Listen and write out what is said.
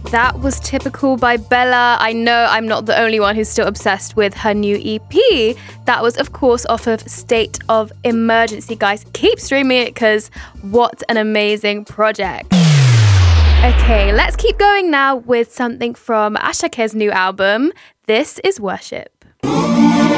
That was Typical by Bella. I know I'm not the only one who's still obsessed with her new EP. That was, of course, off of State of Emergency. Guys, keep streaming it because what an amazing project. Okay, let's keep going now with something from Asake's new album. This is Worship.